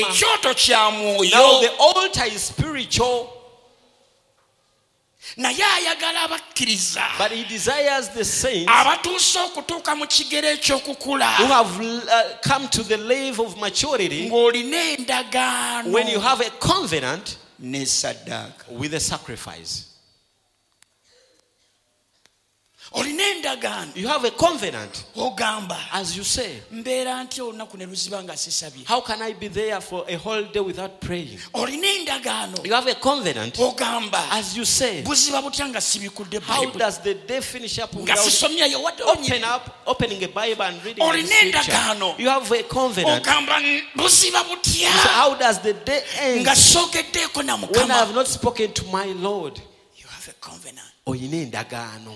ekyoto kya Now mwoyo the altar is spiritual, naye ayagala abakkiriza but he desires the saints abatuuse okutuuka mu kigero eky'okukula who have come to the level of maturity ng'olina endagaano when you have a covenant ne saddaaka. with a sacrifice. Olina endagaano You have a covenant, ogamba as you say. mbeera ntya olunaku ne luziba nga sisabye. How can I be there for a whole day without praying? Olina endagaano You have a covenant, ogamba as you say. buziba butya nga sibikudde How Bible does the day finish up nga without sisomyayo wadde opening a Bible and reading the olina scripture? endagaano You have a covenant. ogamba buziba So butya how does the day end nga soogeddeeko na when I have Mukama. not spoken to my Lord? You have a covenant. Oyina endagaano.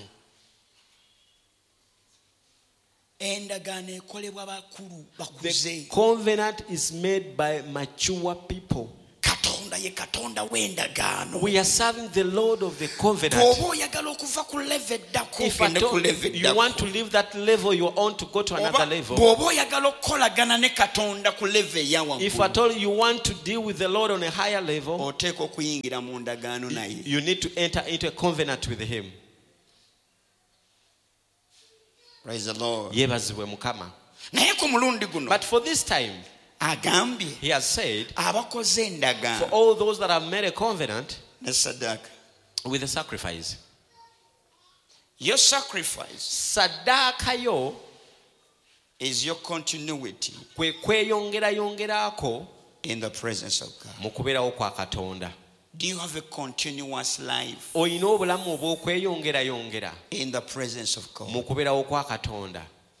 Endagaano ekolebwa bakulu The bakuze. covenant is made by mature people. Katonda ye Katonda w'endagaano. We are serving the Lord of the covenant. Bw'oba oyagala okuva ku level eddako If ogende at all ku level you want eddako. to leave that level, you want to go to another level. Bw'oba oyagala okukolagana ne Katonda ku level eya If waggulu. at all you want to deal with the Lord on a higher level, Oteeka okuyingira mu ndagaano naye. you need to enter into a covenant with Him. Praise the Lord. Yebazibwe Mukama. Naye ku mulundi guno But for this time, agambye He has said, abakoze for endagaano all those that have made a covenant ne saddaaka. with a sacrifice, Your sacrifice saddaaka yo is your continuity kwe kweyongerayongerako in the presence of God. mu kubeerawo kwa Katonda. Do you have a continuous life Olina obulamu obw'okweyongerayongera in the presence of God? mu kubeerawo kwa Katonda.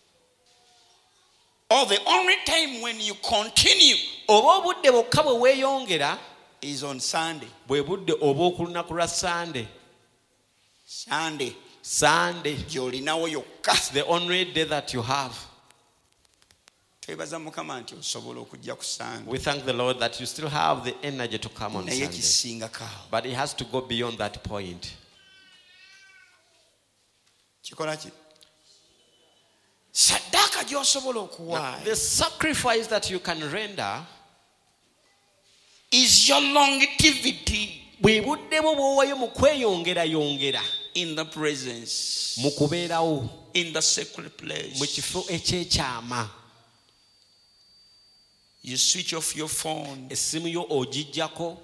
Or the only time when you continue Oba obudde bwokka bwe weeyongera is on Sunday. bwe budde obw'oku lunaku lwa Sande. Sunday gy'olinawo yokka. It's the only day that you have. Twebaza Mukama nti osobola okujja ku Sunday. We thank the Lord that you still have the energy to come on Naye Sunday. kisingako. But it has to go beyond that point. Kikola ki? Saddaaka gy'osobola okuwaayo The sacrifice that you can render is your longevity bwe budde bwo bw'owaayo mu kweyongerayongera in the presence, mu kubeerawo in the sacred place. mu kifo ekyekyama. You switch off your phone. Essimu yo ogiggyako,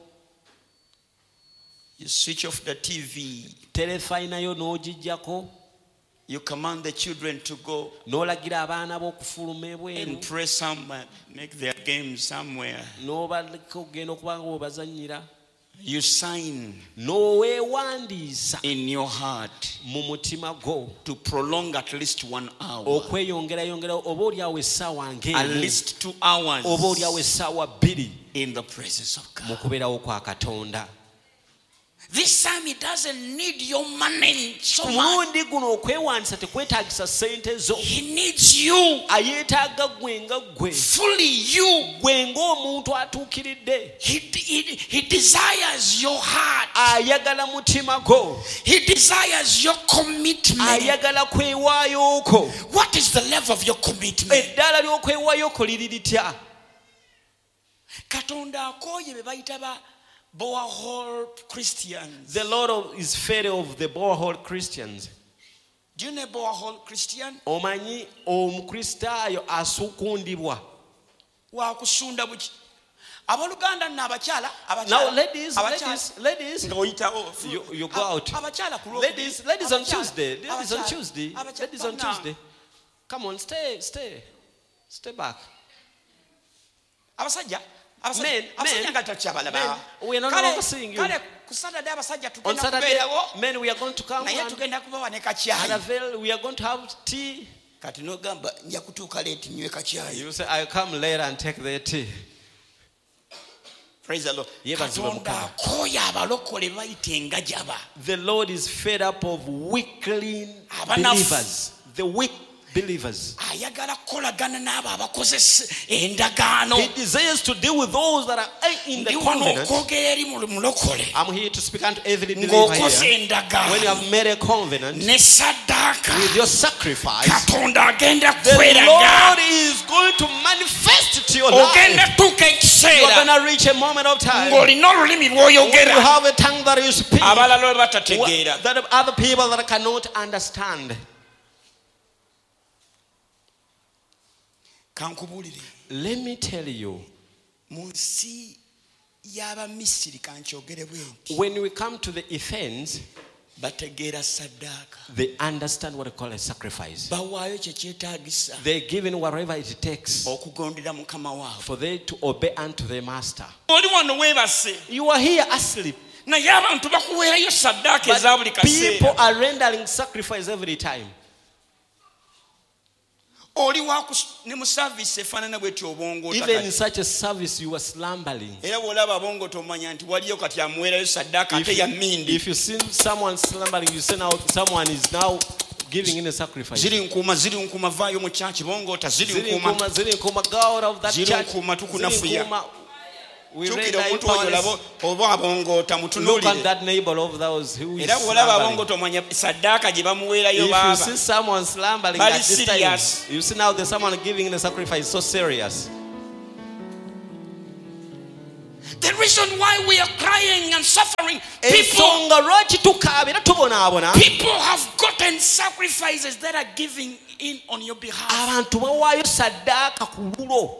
You switch off the TV. terefayina yo n'ogiggyako, You command the children to go n'olagira abaana b'okufuluma ebweru, and pray somewhere, make their games somewhere. n'obaleka okugenda okuba nga bwebazannyira, You sign n'oweewandiisa in your heart mu mutima gwo to prolong at least 1 hour, okweyongerayongerawo oba oliawo essaawa at ng'emu, least 2 hours oba oliawo essaawa 2 in the presence of mu God. kubeerawo kwa Katonda. This time it doesn't need your money so Ku much. mulundi guno okwewandiisa tekwetaagisa ssente zo, He needs you, ayeetaaga gwe nga gwe, fully you. gwe ng'omuntu atuukiridde. He desires your heart. Ayagala mutima gwo, He desires your commitment. ayagala kwewaayo kwo. What is the level of your commitment? Eddaala ly'okwewaayo kwo liri litya? Katonda akooye be bayita ba Boahol Christians. The Lord is fair of the Boahol Christians. Do you know Boahol Christian? Omanyi omukristaayo asuukundibwa. Wa kusunda buki. Abaluganda na abakyala, Now ladies, nga oyitawo. you go out. Abakyala ku Ladies on Abakyala. Tuesday. Ladies on Abakyala. Tuesday. Abakyala. Ladies on Tuesday. Come on, stay back. Abasajja. Men, nga takyabalaba. we are no longer seeing you. Kale ku Saturday abasajja On tugenda Saturday, kubeerawo. men, we are going to come Naye and tugenda kubawa ne at kakyayi. a veil, we are going to have tea. Kati n'ogamba nja kutuuka leeti nywe kakyayi. You say, I come later and take the tea. Praise the Lord. Yebazibwe Katonda Mukama. akooye abalokole bayita engajaba. The Lord is fed up of weakling Abanafu. believers. The weak. believers. ayagala kukolagana n'abo abakozesa endagaano. He desires to deal with those that are in the Ndi wano covenant. okwogera eri mulokole I'm here to speak unto every believer ng'okoze here. When you endagaano have made a covenant ne saddaaka, with your sacrifice, Katonda agenda the kweraga. Lord is going to manifest it to your Ogenda life. tuuka You are ekiseera going to reach a moment of time ng'olina olulimi when you lw'oyogera have a tongue that you speak abalala bwe batategeera. that other people that cannot understand. Kankubuulire, Let me tell you, mu nsi y'Abamisiri kankyogere bwe nti when we come to the Athenians, bategeera saddaaka, they understand what they call a sacrifice. bawaayo kye kyetaagisa They're given whatever it takes okugondera mukama waabwe. for them to obey unto their master. Oli wano weebase, You are here asleep, naye abantu bakuweerayo saddaaka eza buli but people kaseera. are rendering sacrifice every time. Oli ne mu saavisi efaanana bw'etyo obongoota Even in kati. such a service, you are slumbering. Era bw'olaba abongoota omanya nti waliyo kati amuweerayo saddaaka ate ya mmindi. If you see someone slumbering, you say now someone is now giving in a sacrifice. Ziri nkuuma vaayo mu kyaki bongoota ziri nkuuma. Ziri nkuma, go out of that Ziri church. nkuuma tukunafuya. Ziri nkuma. We Kyukira render omuntu oyo impoundness. oba abongoota Look at mutunuulire. that neighbor of those who is Era bw'olaba slumbering. abongoota omanya saddaaka gye bamuweerayo If you baaba. see someone slumbering Very at this time, serious. you see now there's someone giving in a sacrifice so serious. The reason why we are crying and suffering, Ensonga lwaki tukaabira tubonaabona, people have gotten sacrifices that are giving in on your behalf. abantu bawaayo saddaaka ku lulo.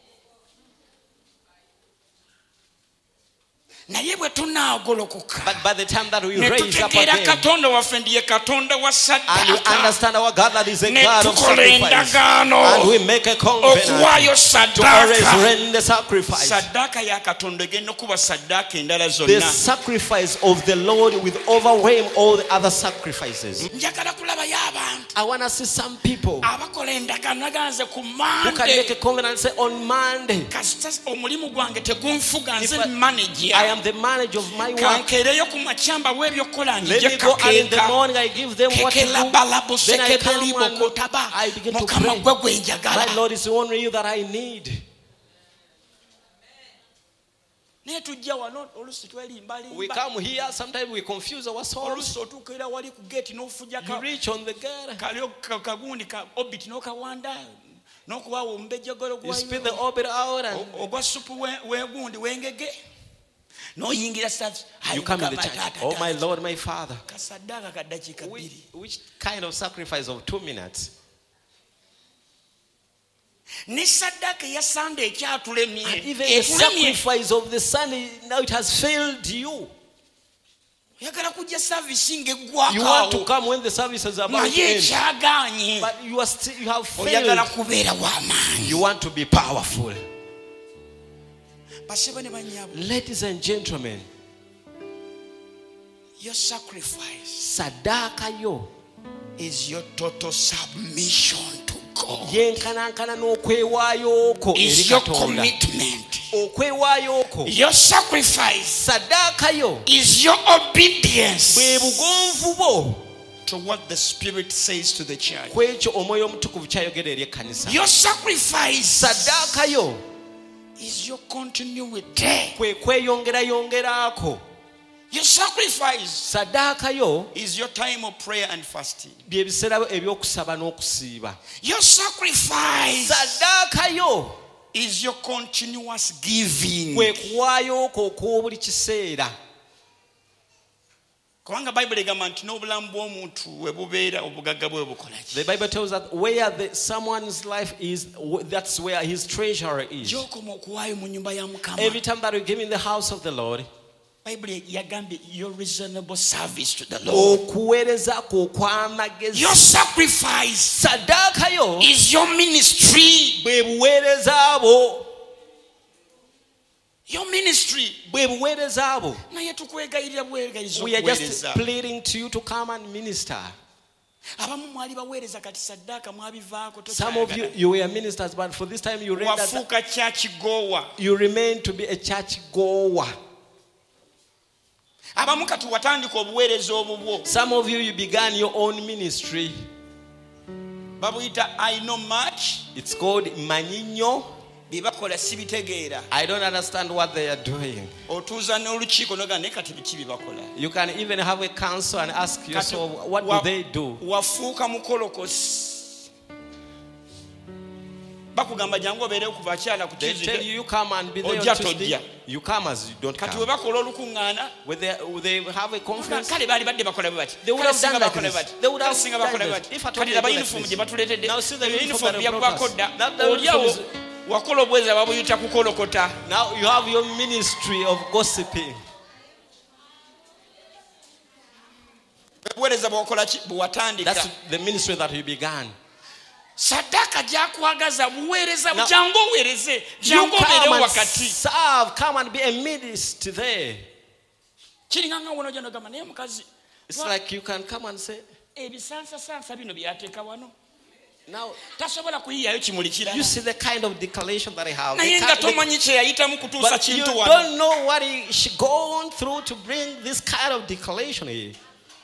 Naye bwe tunaagolokoka But by the time that we ne raise up tutegeera again Katonda waffe ndiye Katonda wa and we saddaaka, understand our God that is a ne God of tukola sacrifice, endagaano and we make a covenant okuwaayo to always saddaaka. render sacrifice. Saddaaka ya Katonda egenda okuba saddaaka endala The zonna. sacrifice of the Lord will overwhelm all the other sacrifices. Njagala kulabayo abantu I want to see some people abakola endagaano naganze ku who can make Monday. a covenant and say on Monday, Kasita omulimu gwange tegunfuga, nze If I manager. I am the manager of my work. Kankeereyo ku makyamba w'ebyokukola Let me nje go and in the kakeeka. morning I give them what to Kekela do. balabo Then I sekebeli come and bokotaba. I begin to Mukama pray. gwe gwe njagala. My Lord is only you that I need. Naye tujja wano oluusi We twelimbalimba. come here, sometimes we confuse our souls. Oluusi otuukira wali ku gate n'ofuja You reach on the gate, kagundi ka obit n'okawanda n'okubawa omubejjogolo you spit the gwayo orbit out, and ogwa supu w'egundi w'engege n'oyingira service. you come in the church. Oh my Lord, my Father. Kasaddaaka ka ddakiika bbiri. Which kind of sacrifice of 2 minutes? Ne saddaaka eya Sunday And ekyatulemye even the sacrifice of the Sunday, now it has failed you. oyagala kujja saavisi You want to ng'eggwakaawo come when the service is about to naye end, ekyagaanye but you are still, you have oyagala failed. kubeera w'amaanyi. You want to be powerful. Basebo ne bannyabo, Ladies and gentlemen, your sacrifice saddaaka yo is your total submission to God. yenkanankana n'okwewaayo kwo eri Is your Katonda. commitment. Okwewaayo kwo, Your sacrifice saddaaka yo is your obedience bwe bugonvu bwo to what the Spirit says to the church. ku ekyo omwoyo omutukuvu kyayogera eri ekkanisa. Your sacrifice Saddaaka yo is your continuity. kwe kweyongerayongeraako. Your sacrifice Saddaaka yo is your time of prayer and fasting. bye biseera eby'okusaba n'okusiiba. Your sacrifice Saddaaka yo is your continuous giving. kwe kuwaayo kwo okw'obuli kiseera. Kubanga Bible egamba nti n'obulamu bw'omuntu we bubeera obugagga bwe bukola ki? The Bible tells that where someone's life is, that's where his treasure is. Gy'okoma okuwaayo mu nnyumba ya Mukama. Every time that we give in the house of the Lord, Bible yagambye your reasonable service to the Lord. okuweereza kwo okw'amagezi. Your sacrifice Saddaaka yo is your ministry. bwe buweereza bwo. Your ministry. Bwe buweereza bwo. Naye tukwegayirira bwegayiriza We are just okuweereza. pleading to you to come and minister. Abamu mwali baweereza kati saddaaka mwabivaako Some of you, you were ministers, but for this time you render, wafuuka kyakigowa. you remain to be a church goer. Abamu kati watandika obuweereza obubwo. Some of you, you began your own ministry. babuyita I know much. It's called Maninyo. Bibakola sibitegeera. I don't understand what they are doing. Otuuza n'olukiiko n'ogamba naye kati biki bibakola. You can even have a council and ask yourself, what do they do? Wafuuka mukolokosi. Bakugamba jangu obeere ku bakyala ku They tell you come and be there on Tuesday. You come as you don't kati come. webakola olukuŋŋaana. When they have a conference, Kale baali badde bakola bwe bati. they would have done like this. They would have Singa done bakola this. bati. If at all Kati they laba do like uniform this. gye batuleetedde. Now see the uniform Uniform that they brought byaggwako us. dda. Now the Oliawo uniform wakola obweza babuyita kukolokota. Now you have your ministry of gossiping. Obuweereza bw'okola ki bw'atandika. That's the ministry that you began. Sadaka gyakwagaza buweereza jangu oweereze You jangu obeerewo come and wakati. serve, come and be a minister there. Kiringa nga wono gy'onogamba naye mukazi. It's like you can come and say, Ebisansasansa bino byateeka wano. now Tasobola kuyiyayo kimuli kirala. you see the kind of declaration that I have. Naye nga tomanyi kye yayitamu kutuusa But you kintu wano. don't know what she gone through to bring this kind of declaration here.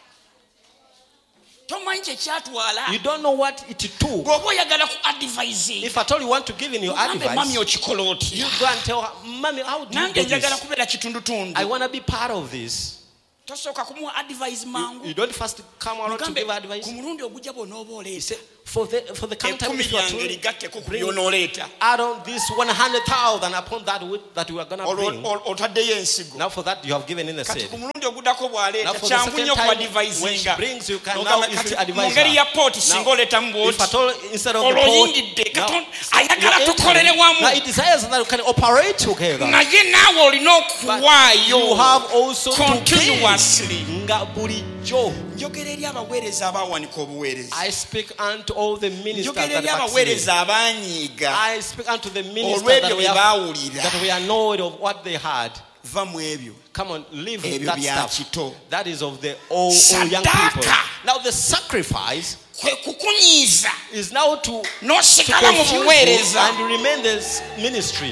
Tomanyi kye kyatwala. You don't know what it took. Bw'oba oyagala ku advising. If at all you want to give in your Mami advice, okikola otya. you go and tell her, Mommy, how do you Nange do njagala this? kubeera kitundutundu. I want to be part of this. Tosooka kumuwa advice mangu. You don't first come out to Mugambe, give advice. ku mulundi ogujja bw'onooba oleese. For the kind of time Ekkumi if you are lyange to ligatteko ku bring by'onooleeta. add on this 100,000 upon that that you are going to bring. Otaddeyo ensigo. Now for that you have given in the Kati seed. ku mulundi oguddako bw'aleeta Now for the kyangu second nnyo ku time when she advisinga. brings, you can now Ogamba easily kati advise mu ngeri ya her. pooti singa oleetamu If at bw'oti. all instead of the Olwoyingidde now, Katonda so ayagala you're entering. tukolere wamu. Now it desires that you can operate together. Naye naawe olina okuwaayo You have also to continuously. give. Nga bulijjo. Njogera eri abaweereza abaawanika obuweereza. I speak unto all the ministers Njogera that eri backslid. abaweereza abaanyiiga I speak unto the ministers olw'ebyo bye that baawulira. we are annoyed of what they had. Va mu ebyo. Come on, leave Ebyo that bya stuff. kito. That is of the old young people. Sadaka. Now the sacrifice Kwe kukunyiiza is now to n'osigala mu confuse you buweereza. and remain this ministry.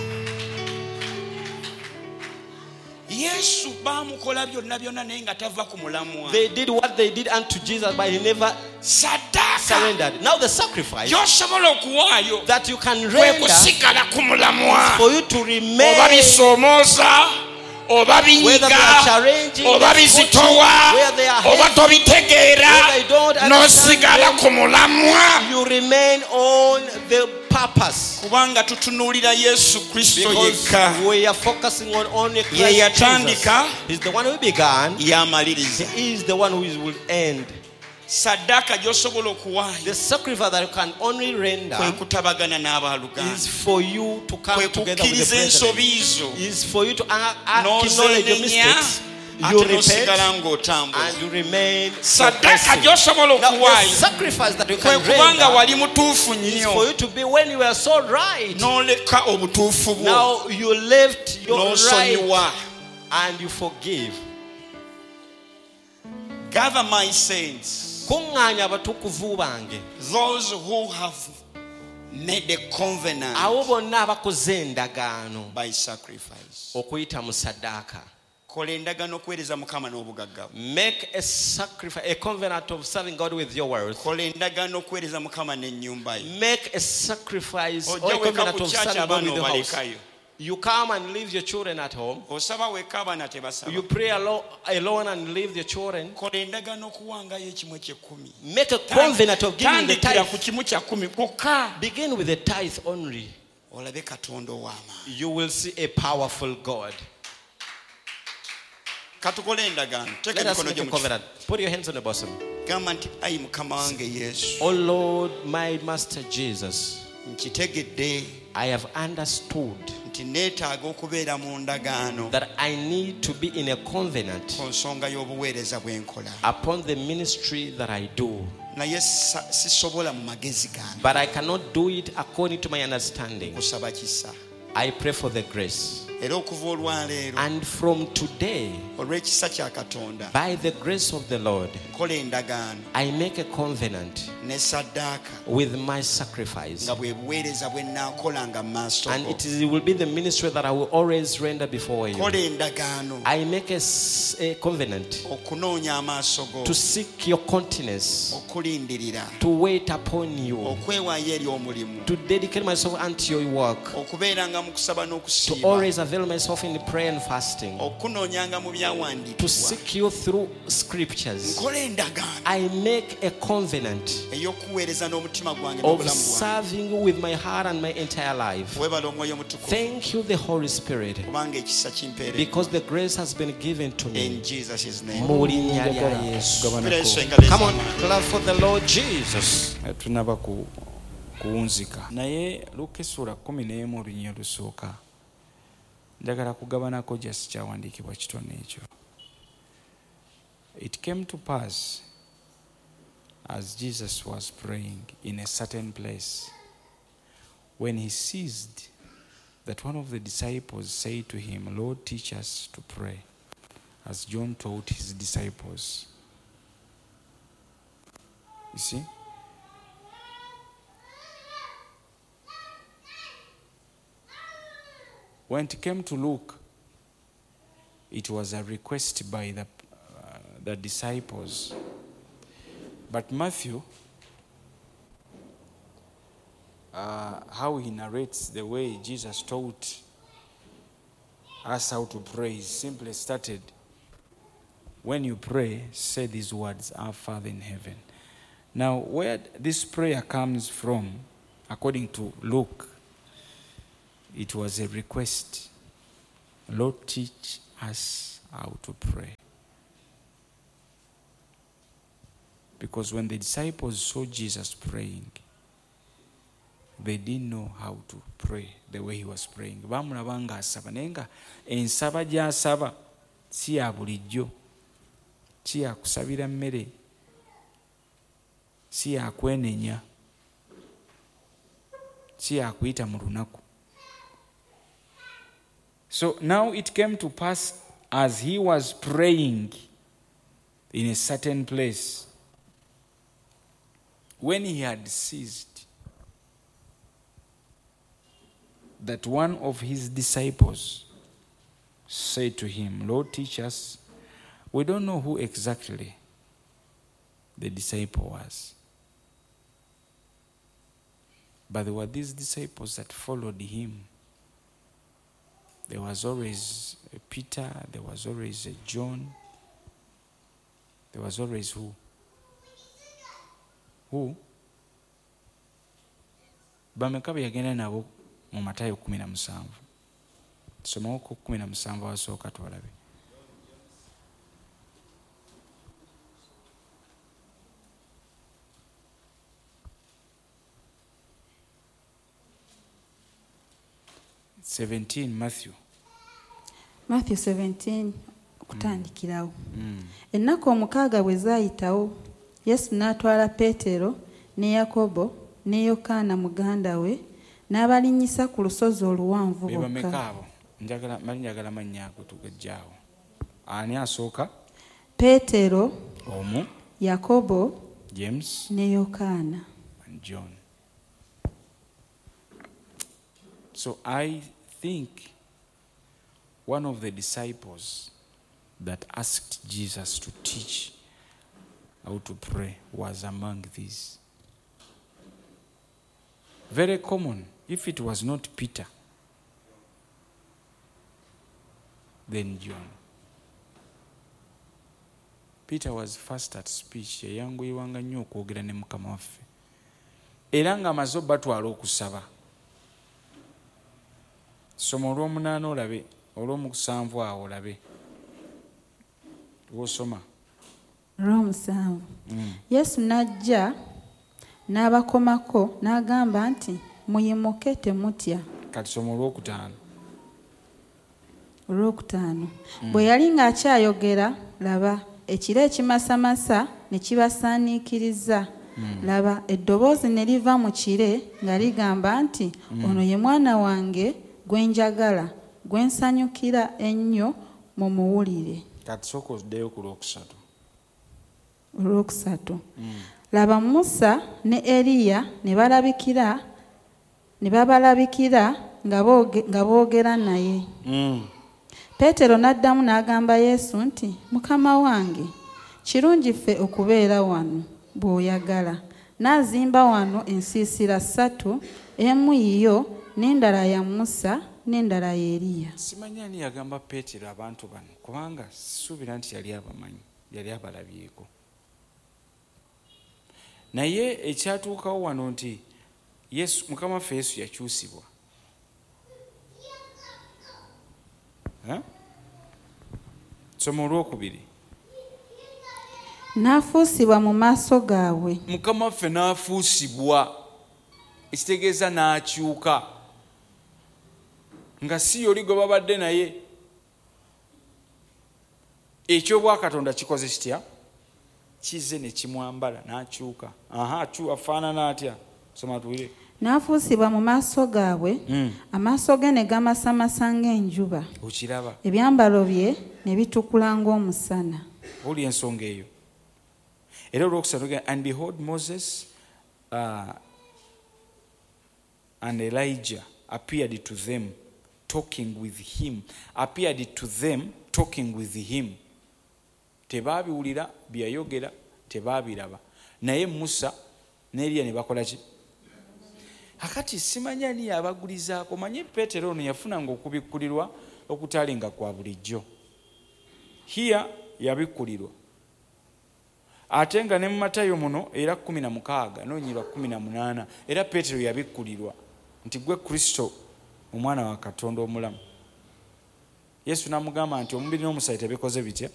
Yesu baamukola byonna byonna naye nga tava ku mulamwa. They did what they did unto Jesus, but he never Sadaka surrendered. Now the sacrifice gy'osobola okuwaayo that you can kwe render kusigala ku mulamwa. for you to Oba remain, bisoomooza, oba whether they binyiga, are challenging, oba bizitowa, where they are oba heavy, tobitegeera, where they don't understand n'osigala them, ku mulamwa. you remain on the purpose. Kubanga tutunuulira Yesu Kristo Because yekka. we are focusing on only Ye Christ Jesus. yatandika, He's the one who began. y'amaliriza. He is the one who will end. Saddaaka gy'osobola okuwaayo The sacrifice that you can only kwe render kutabagana is n'abaluganda. for you to come Kwe together with the kukkiriza brethren. ensobi zo. Is for you to acknowledge your N'ozeenenya, mistakes. ate You repent n'osigala ng'otambula. and you remain Saddaaka progressing. gy'osobola Now the okuwaayo sacrifice that you kwe can kubanga render wali mutuufu is nnyo for you to be when you are so right. n'oleka obutuufu bwo Now you left your right n'osonyiwa. and you forgive. Gather my saints, Kuŋŋaanya abatukuvu bange, those who have made a covenant abo bonna abakoze endagaano by sacrifice. okuyita mu saddaaka. Kola endagaano okuweereza Mukama n'obugagga bwo. Make a sacrifice, a covenant of serving God with your wealth. Kola endagaano okuweereza Mukama n'ennyumba ye. Make a sacrifice or a Ojja weka covenant ku of kyaki serving God abaana with your house. obalekayo. You come and leave your children at home. Osaba weka abaana tebasaba. You pray alone and leave your children. Kola endagaano okuwangayo ekimu eky'ekkumi. Make a covenant of giving the Tandikira tithe. ku kimu kya kkumi kwokka. Begin with the tithe only. Olabe Katonda ow'amaanyi. You will see a powerful God. Katukole endagaano. Teeka Let us emikono make gyo a mu kifuba. covenant. Put your hands on the bosom. Gamba nti ayi Mukama wange Yesu. Oh Lord, my Master Jesus, Nkitegedde I have understood nti neetaaga okubeera mu ndagaano that I need to be in a covenant ku nsonga y'obuweereza bwe nkola. upon the ministry that I do. Naye sisobola mu magezi gange. But I cannot do it according to my understanding. Kusaba kisa. I pray for the grace. era okuva olwaleero And from today, olw'ekisa kya Katonda by the grace of the Lord, kola endagaano I make a covenant ne saddaaka with my sacrifice. nga bwe buweereza bwe nnaakolanga mu maaso And go. it will be the ministry that I will always render before you. Kola endagaano I make a covenant okunoonya amaaso go, to seek your countenance, okulindirira, to wait upon you, okwewaayo eri omulimu, to dedicate myself unto your work, okubeeranga mu kusaba to n'okusiiba, always avail myself in prayer and fasting, okunoonyanga mu to byawandiikibwa. seek you through scriptures. Nkola endagaano I make a covenant ey'okuweereza n'omutima gwange of n'obulamu bwange. serving you with my heart and my entire life. Weebala Omwoyo Mutukuvu Thank you, the Holy Spirit, kubanga ekisa kimpeeredde. because the grace has been given to me. In Jesus' name. Mu linnya lya Yesu. Praise God. Come on, clap for the Lord Jesus. tunaba kuwunzika naye Luka essula 11 olunyiriri olusooka njagala kugabanako just kyawandiikibwa kitone ekyo. It came to pass as Jesus was praying in a certain place, when he ceased, that one of the disciples said to him, Lord, teach us to pray, as John taught his disciples. You see? When it came to Luke, it was a request by the disciples. But Matthew, how he narrates the way Jesus taught us how to pray, is simply started, when you pray, say these words, Our Father in heaven. Now, where this prayer comes from, according to Luke, it was a request. Lord, teach us how to pray. Because when the disciples saw Jesus praying, they didn't know how to pray the way he was praying. Bamulaba nga asaba naye nga ensaba gy'asaba si ya bulijjo, si ya kusabira mmere, si ya kwenenya, si ya kuyita mu lunaku. So now it came to pass as he was praying in a certain place, when he had ceased, that one of his disciples said to him, Lord, teach us. We don't know who exactly the disciple was, but there were these disciples that followed him. There was always a Peter, there was always a John, there was always who? Who? Bameka yagenda nabo mu Matayo 17. Somawo ku 17 wasooka twalabe. Matthew 17 kutandikirawo. Ennaku omukaaga bwe zaayitawo, Yesu n'atwala Peetero ne Yakobo ne Yokaana muganda we n'abalinnyisa ku lusozi oluwanvu bokka. Bameka abo? Njagala mannya ago tugajjaawo. Ani asooka? Peetero, omu, Yakobo, James ne Yokaana. and John. So I think one of the disciples that asked Jesus to teach how to pray was among these. Very common. If it was not Peter, then John. Peter was fast at speech. Yayanguyiwanga nnyo okwogera ne Mukama waffe. Era ng'amaze batwala okusaba. Soma olw'omunaana olabe, olw'omusanvu awo olabe. Wosoma. Olw'omusanvu. Yesu n'ajja n'abakomako n'agamba nti, muyimuke temutya. Kati soma olw'okutaano. Olw'okutaano. Bwe yali ng'akyayogera, laba, ekiro ekimasamasa ne kibasaaniikiriza. Laba, eddoboozi ne liva mu kire nga ligamba nti, ono ye mwana wange gwe njagala, gwe nsanyukira ennyo mumuwulire. Kati sooka oddeyo ku olwokusatu. Laba Musa ne Eriya ne babalabikira nga boogera naye. Peetero n'addamu n'agamba Yesu nti, Mukama wange, kirungi ffe okubeera wano bw'oyagala. N'azimba wano ensiisira 3, emu yiyo n'endala ya Musa n'endala ya Eriya. Simanyi ani yagamba Peetero abantu bano kubanga sisuubira nti yali abamanyi, yali abalabyeko. Naye ekyatuukawo wano nti Yesu, Mukama waffe Yesu yakyusibwa. Soma olwokubiri. N'afuusibwa mu maaso gaabwe. Mukama waffe n'afuusibwa, ekitegeeza n'akyuka, nga si yoli gwe babadde naye. Ekyobwakatonda kikoze kitya? Kize ne kimwambala n'akyuka. Afaanana atya? Soma tuwire. N'afuusibwa mu maaso gaabwe, amaaso ge ne gamasamasa ng'enjuba. Okiraba? Ebyambalo bye ne bitukula ng'omusana. Oli ensonga eyo. Era olwokusatu, and behold, Moses and Elijah appeared to them talking with him. Appeared to them talking with him. Tebaabiwulira byayogera, tebaabiraba. Naye Musa ne Eriya ne bakola ki? Akati simanya ni abagulizaako. Manye Peetero ono yafunanga okubikkulirwa okutalinga kwa bulijjo. Hiya yabikkulirwa. Ate nga ne mu Matayo muno era 16 n'onyirwa 18 era Peetero yabikkulirwa nti gwe Kristo omwana wa Katonda omulamu. Yesu n'amugamba nti omubiri n'omusaayi tebikoze bitya,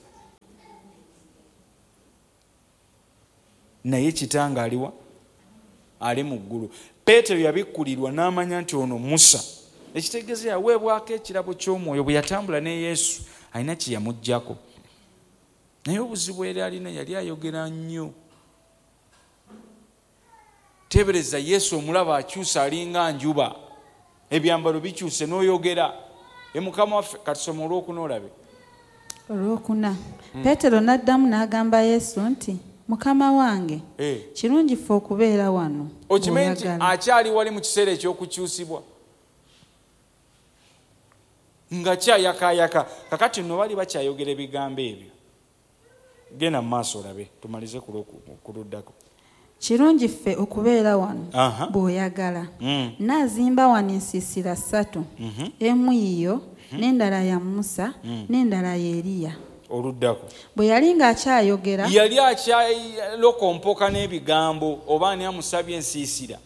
naye kitanga aliwa? Ali mu ggulu. Peetero yabikkulirwa n'amanya nti ono Musa. Ekitegeeza yaweebwako ekirabo ky'omwoyo bwe yatambula ne Yesu, alina kye yamuggyako. Naye obuzibu era alina yali ayogera nnyo. Tebereza Yesu omulaba akyusa alinga njuba, ebyambalo bikyuse n'oyogera. Mukama waffe, kati soma olwokuna olabe. Olwokuna. Peetero n'addamu n'agamba Yesu nti, Mukama wange, kirungi ffe okubeera wano. Okimanyi nti akyali wali mu kiseera ekyokukyusibwa nga kyayakayaka. Kakati nno bali bakyayogera ebigambo ebyo. Genda mu maaso olabe, tumalize ku luddako. Kirungi ffe okubeera wano bw'oyagala. N'azimba wano ensiisira 3, emu yiyo n'endala ya Musa n'endala ya Eriya. Oluddako. Bwe yali ng'akyayogera, yali akyalokompoka n'ebigambo, oba ani amusabye ensiisira.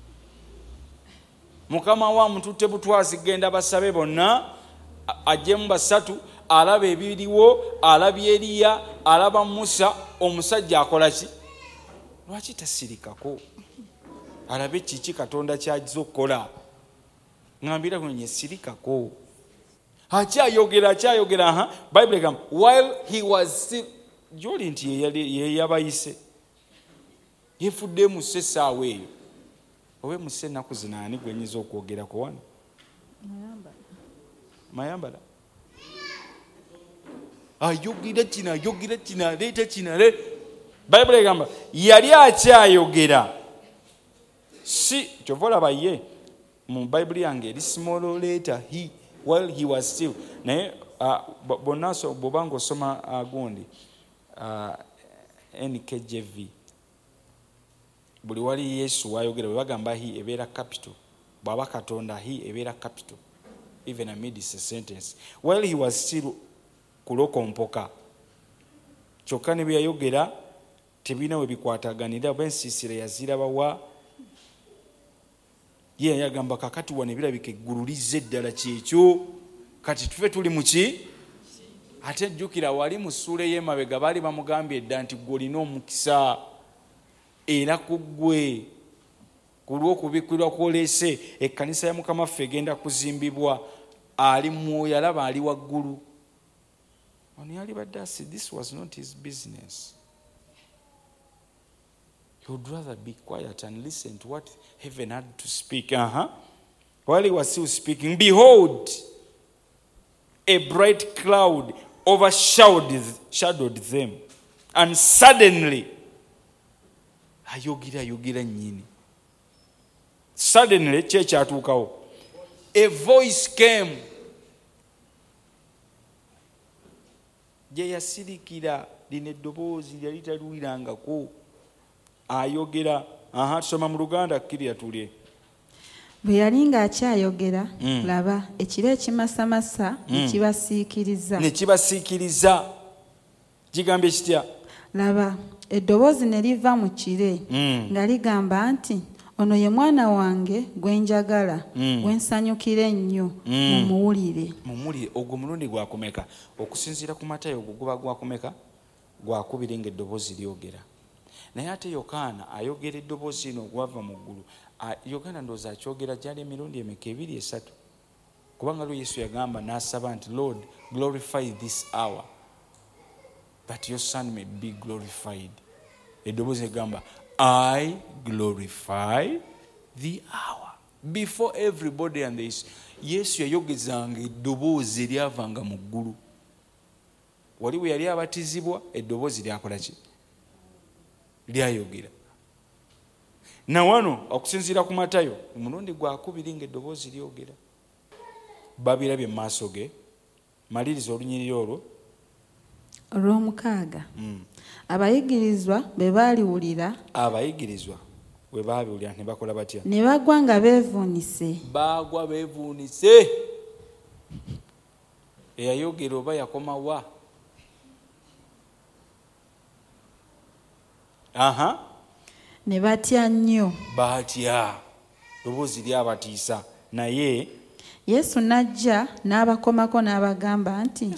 Mukama wa mututte butwazi, genda basabe bonna, ajjemu 3, alaba ebiriwo, alaba Eriya, alaba Musa. Omusajja akola ki? Lwaki tasirikako? Alabe kiki Katonda ky'ajja okukola. Ngambira kuno nyesirikako. Akyayogera. Bible egamba while he was still, joli nti ye yabayise. Yefudde mu essaawa eyo. Owe mu ennaku zino ani gwenyiza okwogerako wano? Mayambala. Ayogera kina, leeta kina. Bible egamba yali akyayogera. Si kyova olaba ye mu Bible yange eri small letter he, while he was still. Naye bonna bw'obanga osoma gundi NKJV, buli wali Yesu wayogera, bwe bagamba he ebeera capital, bw'aba Katonda he ebeera capital, even amid a sentence. While he was still kulokompoka, kyokka ne byayogera tebina we bikwataganira. B'ensiisira yazirabawa. Ye yagamba kakati wano ebirabika eggulu lizze ddala kyekyo, kati tufe tuli mu ki? Ate jjukira wali mu ssuula ey'emabega baali bamugambye edda nti gwe olina omukisa era ku ggwe ku lw'okubikkirwa kw'oleese ekkanisa ya Mukama waffe egenda kuzimbibwa. Ali mwoyo, alaba ali waggulu. Ono yali badde asi, this was not his business. He would rather be quiet and listen to what heaven had to speak. While he was still speaking, behold, a bright cloud overshadowed them, and suddenly ayogera nnyini, suddenly kyekyatuukawo, a voice came. Gye yasirikira lino eddoboozi lyali taliwulirangako ayogera. Tusoma mu Luganda kkiri atulye. Bwe yali ng'akyayogera, laba ekiro ekimasamasa ne kibasiikiriza. Kigambye kitya? Laba eddoboozi ne liva mu kire nga ligamba nti, ono ye mwana wange gwe njagala, gwe nsanyukira ennyo, mumuwulire. Ogwo mulundi gwakumeka? Okusinziira ku Matayo ogwo guba gwakumeka? Gwakubiri ng'eddoboozi lyogera. Naye ate Yokaana ayogera eddoboozi lino ogwava mu ggulu. Yokaana ndowooza akyogera gyali emirundi emeka 2-3, kubanga lwe Yesu yagamba n'asaba nti, Lord, glorify this hour that your son may be glorified. Eddoboozi egamba, I glorify the hour. Before everybody and this, Yesu yayogezanga eddoboozi eryavanga mu ggulu. Wali bwe yali abatizibwa, eddoboozi lyakola ki? Lyayogera. Na wano okusinziira ku Matayo omulundi gwakubiri ng'eddoboozi lyogera. Babirabye mu maaso ge. Maliriza olunyiriri olwo. Olw'omukaaga. Abayigirizwa bwe baaliwulira. Abayigirizwa bwe baabiwulira ne bakola batya? Ne bagwa nga beevuunise. Baagwa beevuunise. Eyayogera oba yakoma wa? Ne batya nnyo. Batya. Ddoboozi lyabatiisa. Naye Yesu n'ajja n'abakomako n'abagamba nti,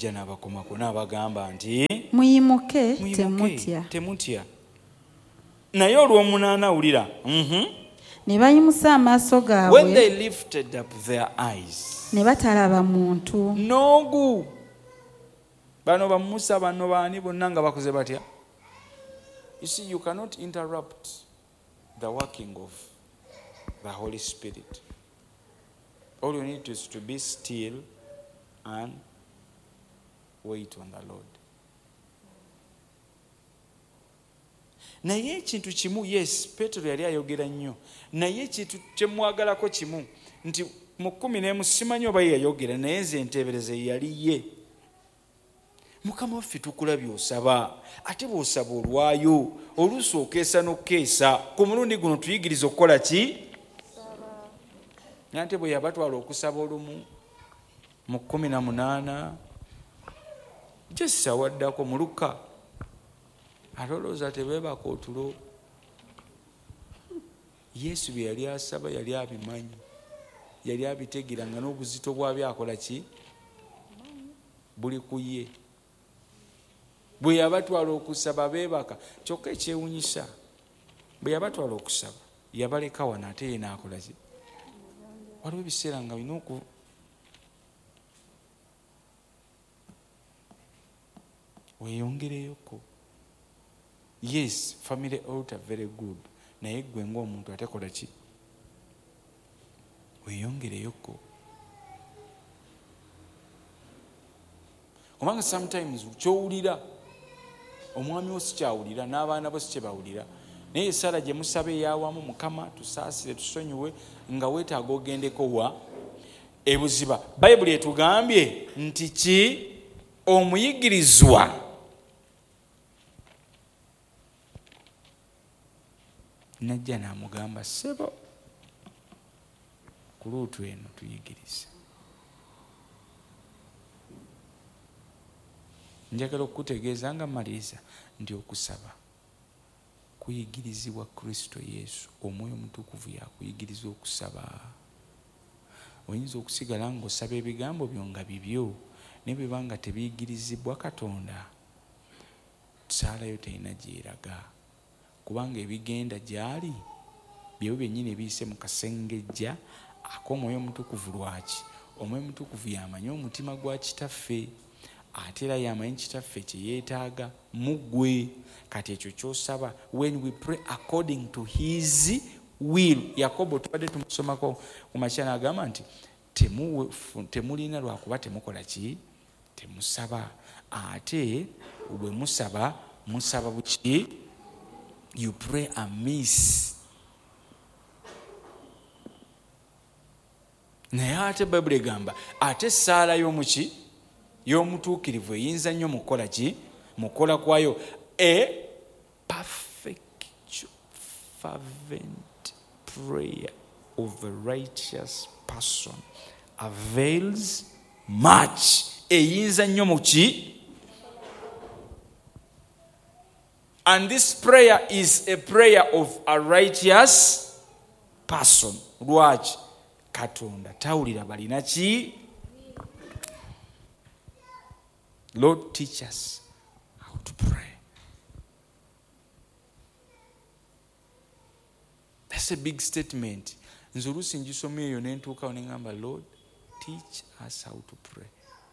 muyimuke, temutya. Naye olw'omunaana wulira. Ne bayimusa amaaso gaabwe. When they lifted up their eyes. Ne batalaba muntu. Noogu. Bano ba Musa bano baani bonna nga bakoze batya? You see, you cannot interrupt the working of the Holy Spirit. All you need is to be still and wait on the Lord. Naye ekintu kimu, yes, Petero yali ayogera nnyo. Naye ekintu kyemwagalako kimu, nti mu 11 simanyi oba yayogera, naye nze enteebereze yali ye. Mukama waffe tukulabye osaba, ate bw'osaba olwayo, oluusi okeesa n'okeesa. Ku mulundi guno tuyigiriza okukola ki? Nante bwe yabatwala okusaba olumu mu 18 Jesa waddako mu Luka alowooza tebeebaka otulo. Yesu bye yali asaba yali abimanyi, yali abitegera nga n'obuzito bwabyo akola ki? Buli ku ye. Bwe yabatwala okusaba beebaka. Kyokka ekyewunyisa, bwe yabatwala okusaba yabaleka wano ate ye n'akola ki? Waliwo ebiseera nga bino weeyongereyoko. Yes, family altar very good. Naye gwe ng'omuntu ate kola ki? Weeyongereyoko. Kubanga sometimes kyowulira omwami wo sikyawulira, n'abaana bo sikyebawulira. Naye Sara gye musaba eyawamu, Mukama tusaasire tusonyiwe, nga weetaaga ogendeko wa ebuziba. Bayibuli etugambye nti ki? Omuyigirizwa najja n'amugamba, ssebo ku luutu eno tuyigirize. Njagala okukutegeeza nga maliriza nti okusaba kuyigirizibwa Kristo Yesu. Omwoyo Omutukuvu yakuyigiriza okusaba. Oyinza okusigala ng'osaba ebigambo byo nga bibyo, ne bwe banga tebiyigirizibwa Katonda, saalayo terina gyeraga, kubanga ebigenda gyali byebyo byennyini ebiyise mu kasengejja ak'Omwoyo Omutukuvu. Lwaki? Omwoyo Omutukuvu yamanyi omutima gwa kitaffe, ate era yamanyi kitaffe kye yeetaaga mu ggwe. Kati ekyo ky'osaba, when we pray according to his will. Yakobo tubadde tumusomako ku makya n'agamba nti temulina lwakuba temukola ki, temusaba. Ate bwe musaba buki? You pray amiss. Naye ate Bayibuli egamba ate essaala y'omuki y'omutuukirivu eyinza nnyo mukola ki, mukola kwayo. A perfect fervent prayer of a righteous person avails much. Eyinza nnyo muki. And this prayer is a prayer of a righteous person. Lwaki? Katonda tawulira balina ki? Lord, teach us how to pray. That's a big statement. Nze oluusi ngisoma eyo ne ntuukawo ne ngamba, Lord, teach us how to pray.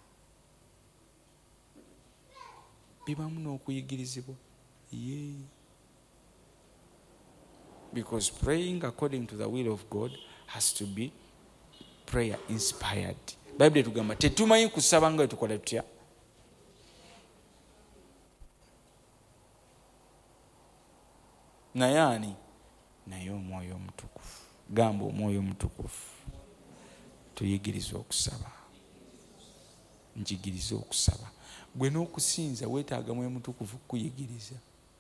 Bibamu n'okuyigirizibwa. Yeah. Because praying according to the will of God has to be prayer inspired. Bible etugamba tetumanyi kusaba nga tukola tutya. Naye ani? Naye Omwoyo Omutukuvu. Gamba Omwoyo Omutukuvu tuyigirize okusaba. Njigirize okusaba. Gwe n'okusinza weetaaga Mwoyo Mutukuvu kuyigiriza.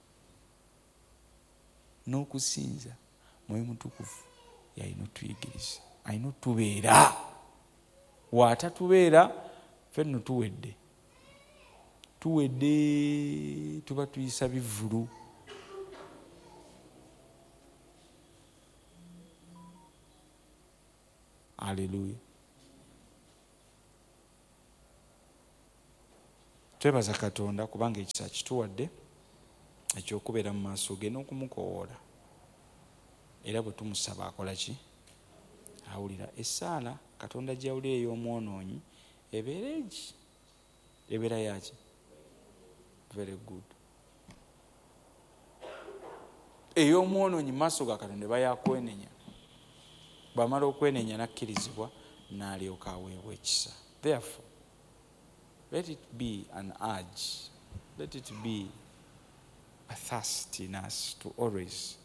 N'okusinza Mwoyo Mutukuvu yalina otuyigiriza, alina otubeera. Waatatubeera ffenno tuwedde tuba tuyisa bivulu. Haleluya. Twebaza Katonda kubanga ekisa kituwadde ekyokubeera mu maaso ge n'okumukowoola. Era bwe tumusaba akola ki? Awulira. Essaala Katonda gy'awulira ey'omwonoonyi ebeera egi? Ebeera yaki? Very good. Ey'omwonoonyi mu maaso ga Katonda eba yakwenenya. Bw'amala okwenenya n'akkirizibwa n'alyoka aweebwa ekisa. Therefore, let it be an urge. Let it be a thirst in us to always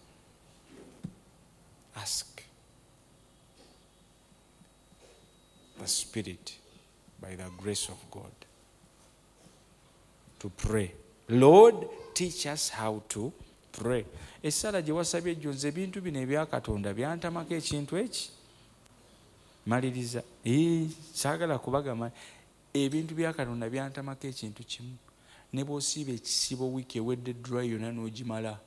ask the Spirit by the grace of God to pray. Lord, teach us how to pray. Essala gye wasabye ejjo nze ebintu bino ebya Katonda byantamako ekintu eki. Maliriza. Saagala kubagamba ebintu bya Katonda byantamako ekintu kimu. Ne bw'osiiba ekisibo wiiki ewedde dry yonna n'ogimala.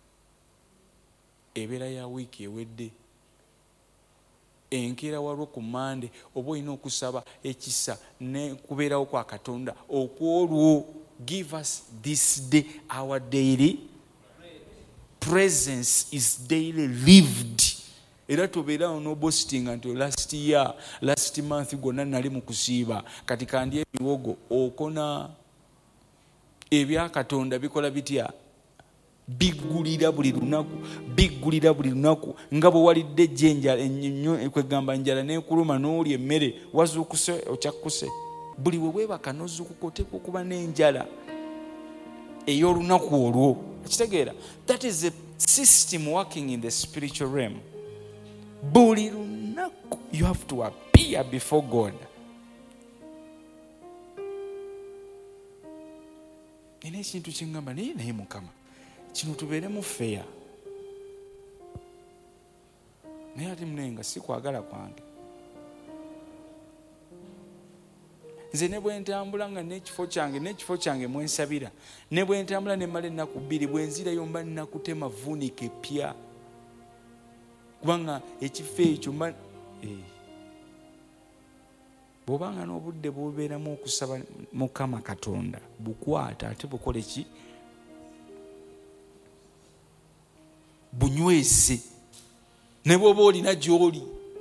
Ebeera ya wiiki ewedde. Enkeera walwo ku Mande oba olina okusaba ekisa ne kubeerawo kwa Katonda okwolwo. Give us this day our daily presence is daily lived. Era tobeerawo n'obostinga nti last month gwonna nali mu kusiiba kati kandi ebiwogo okona. Ebya Katonda bikola bitya? Biggulira buli lunaku nga bwe walidde ejjenja ennyo kwegamba njala n'ekuluma n'oli emmere wazuukuse okyakkuse. Buli we weebaka n'ozuukuka oteekwa okuba n'enjala ey'olunaku olwo. Ekitegeera? That is a system working in the spiritual realm. Buli lunaku you have to appear before God. Nina ekintu kyengamba naye Mukama kino tubeeremu feya. Naye ate munenga si kwagala kwange. Nze ne bwe ntambula nga n'ekifo kyange mwensabira, ne bwe ntambula ne mmala ennaku 2 bwe nzirayo mba nnakutema vuunika epya. Kubanga ekifo ekyo mba bw'obanga n'obudde bubeeramu okusaba Mukama Katonda bukwata ate bukole ki? Bunywese. Ne bw'oba olina gy'oli.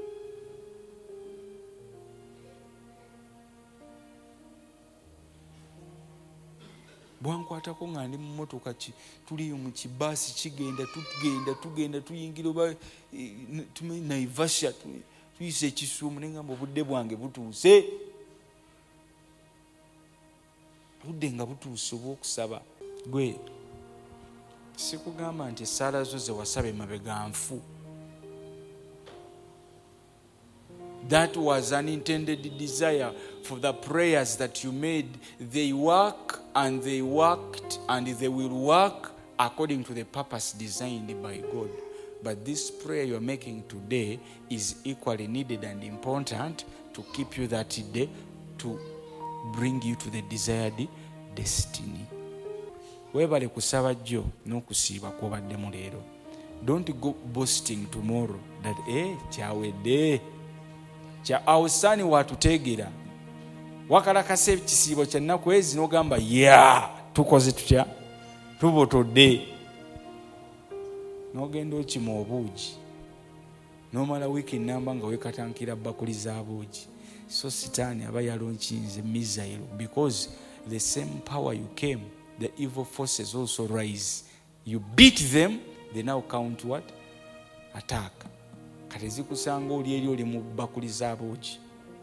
Bwankwatako nga ndi mu mmotoka tuliyo mu kibaasi kigenda tugenda tuyingira oba tumanyi Naivasha tuyise ekisuumu nengamba obudde bwange butuuse, budde nga butuuse obw'okusaba. Gwe sikugamba nti essaala zo ze wasaba emabega nfu. That was an intended desire for the prayers that you made. They work and they worked and they will work according to the purpose designed by God. But this prayer you're making today is equally needed and important to keep you that day, to bring you to the desired destiny. Webale kusaba jjo n'okusiiba kw'obaddemu leero. Don't go boasting tomorrow that kyawedde. Awusaani watuteegera. Wakalakasa ekisiibo kya nnaku ezi n'ogamba tukoze tutya, tubotodde. N'ogenda okima obuugi. N'omala wiiki nnamba nga weekatankira bakuli za buugi. So sitaani aba yalonkinze missile, because the same power you came, the evil forces also rise. You beat them, they now count what? Attack. Kati zikusanga oli eri oli mu bakuli za buugi.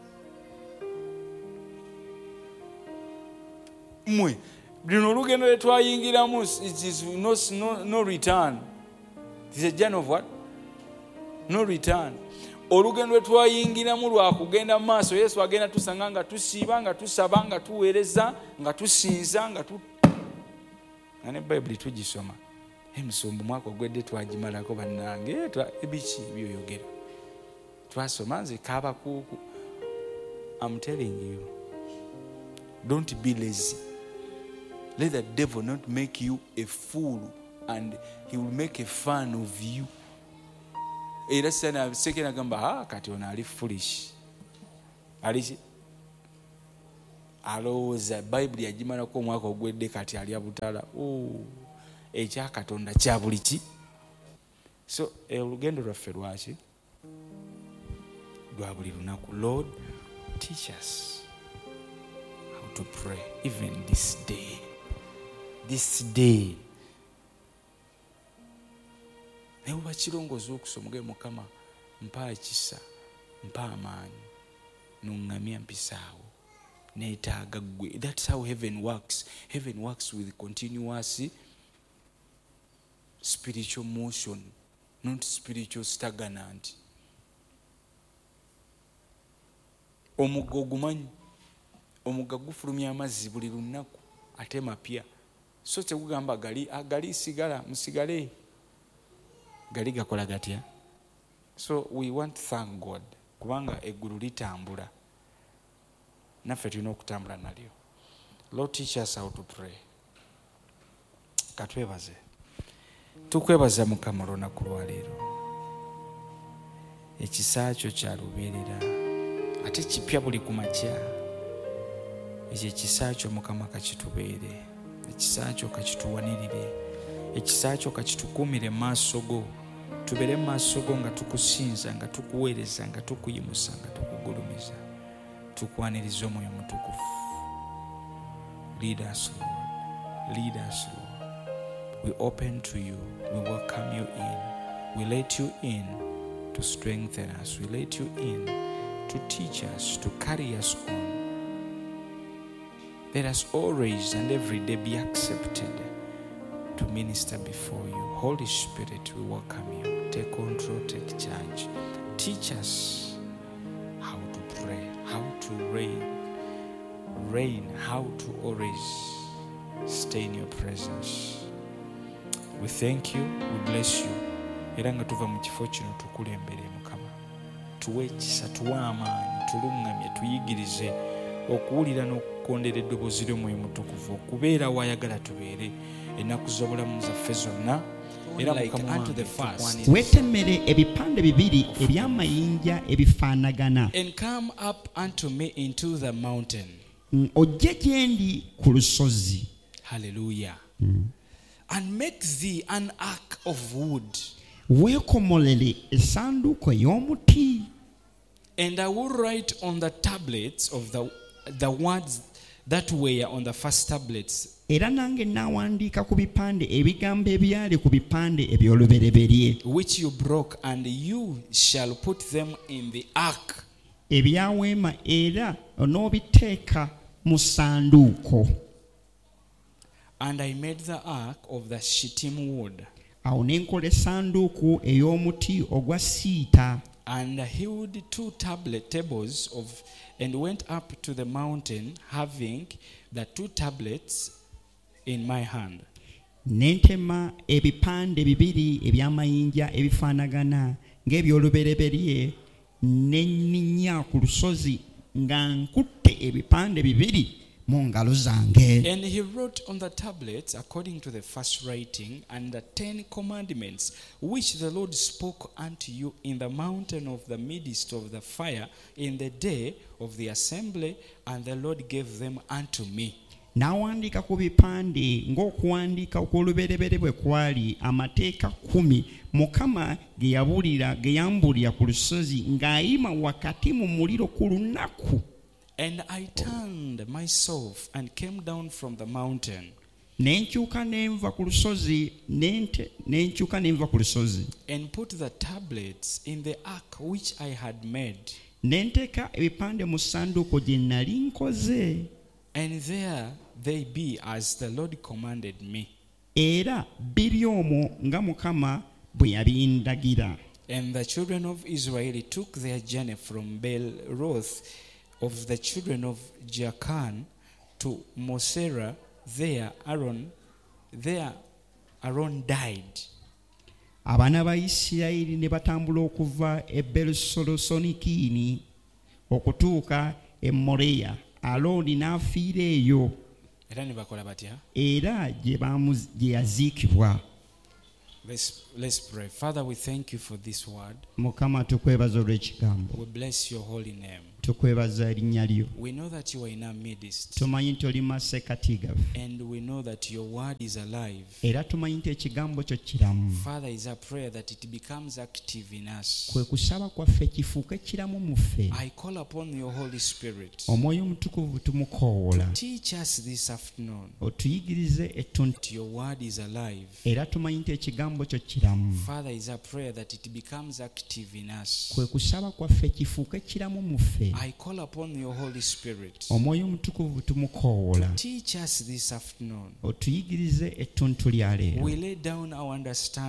Mmwe lino olugendo lwe twayingiramu, it is no return. It is a journey of what? No return. Olugendo lwe twayingiramu lwa kugenda mu maaso. Yesu agenda tusanga nga tusiiba, nga tusaba, nga tuweereza, nga tusinza, nga ne Bayibuli tugisoma. Emisumbu mwaka ogwedde twagimalako bannange. Ebiki byoyogera twasoma nze kaabakuuku. I'm telling you, don't be lazy. Let the devil not make you a fool, and he will make a fun of you. Era sana sekena gamba kati ono ali foolish. Ali alowooza Bayibuli yagimalako omwaka ogwedde kati ali abutala. Ekya Katonda kya buli ki. So olugendo lwaffe lwaki? Lwa buli lunaku. Lord, teach us how to pray even this day. This day. Ne bw'oba kirongooza okusoma ge Mukama mpa ekisa, mpa amaanyi, n'oŋŋamya mpisaawo. Neetaaga ggwe. That's how heaven works. Heaven works with continuous spiritual motion, not spiritual stagnant. Omugga ogumanyi, omugga gufulumya amazzi buli lunaku ate mapya. So tegugamba gali sigala musigale, gali gakola gatya. So we want to thank God kubanga eggulu litambula, naffe tulina okutambula nalyo. Lord, teach us how to pray. Katwebaze. Tukwebaza Mukama olunaku lwa leero. Ekisa kyo kya lubeerera ate kipya buli ku makya. Ekyo ekisa kyo Mukama kakitubeere, ekisa kyo kakituwanirire, ekisa kyo kakitukuumire mu maaso go. Tubeere mu maaso go nga tukusinza, nga tukuweereza, nga tukuyimusa, nga tukugulumiza. Tukwaniriza Omwoyo Mutukuvu. Lead us, Lord. Lead us, Lord. We open to you. We welcome you in. We let you in to strengthen us. We let you in to teach us, to carry us on. Let us always and every day be accepted to minister before you. Holy Spirit, we welcome you. Take control, take charge. Teach us how to pray, how to reign, how to always stay in your presence. We thank you, we bless you. Era nga tuva mu kifo kino tukulembere Mukama. Tuwe ekisa, tuwe amaanyi, tulungamye, tuyigirize okuwulira n'okukondera eddoboozi ly'Omwoyo Mutukuvu, okubeera wayagala tubeere ennaku z'obulamu zaffe zonna. Era Mukama wange weetemere ebipande bibiri eby'amayinja ebifaanagana. And come up unto me into the mountain. Ojje gye ndi ku lusozi. Hallelujah. And make thee an ark of wood. Weekomolere essanduuko ey'omuti. And I will write on the tablets of the words that were on the first tablets era nange n'awandiika ku bipande ebigambo ebyali ku bipande eby'olubereberye which you broke, and you shall put them in the ark. ebyaweema era n'obiteeka mu ssanduuko. And I made the ark of the shittim wood, Awo ne nkola essanduuku ey'omuti ogwa siita, and hewed 2 tables of, and went up to the mountain, having the 2 tablets in my hand. ne ntema ebipande bibiri eby'amayinja ebifaanagana ng'eby'olubereberye, ne nninnya ku lusozi nga nkutte ebipande bibiri mu ngalo zange. And he wrote on the tablets according to the first writing, and the 10 commandments which the Lord spoke unto you in the mountain of the midst of the fire in the day of the assembly, and the Lord gave them unto me. N'awandiika ku bipande ng'okuwandiika okw'olubereberye bwe kwali, amateeka 10 Mukama ge yambuulira ku lusozi ng'ayima wakati mu muliro ku lunaku. And I turned myself and came down from the mountain, Ne nkyuka ne nva ku lusozi, and put the tablets in the ark which I had made. ne nteeka ebipande mu ssanduuko gye nnali nkoze, And there they be as the Lord commanded me. era biri omwo nga Mukama bwe yabindagira. And the children of Israel took their journey from Beeroth of the children of Jaakan to Mosera. There Aaron died. Abaana ba Isirayiri ne batambula okuva e Berusolosonikiini okutuuka e Moreya. Alooni n'afiira eyo, Era ne bakola batya? era gye yaziikibwa. Let's pray. Father, we thank you for this word. Mukama tukwebaza olw'ekigambo, We bless your holy name. tukwebaza erinnya lyo. We know that you are in our midst, Tumanyi nti oli masekkati gaffe, and we know that your word is alive. era tumanyi nti ekigambo kyo kiramu. Father, is our prayer that it becomes active in us. Kwe kusaba kwaffe kifuuke kiramu mu ffe. I call upon your Holy Spirit. Omwoyo omutukuvu tumukoowoola, Teach us this afternoon otuyigirize ettuntu, that your word is alive. era tumanyi nti ekigambo kyo kiramu. Father, is our prayer that it becomes active in us. Kwe kusaba kwaffe kifuuke kiramu mu ffe. I call upon your Holy Spirit. Omwoyo omutukuvu tumukoowoola, Teach us this afternoon. otuyigirize ettuntu lya leero. We lay down our understanding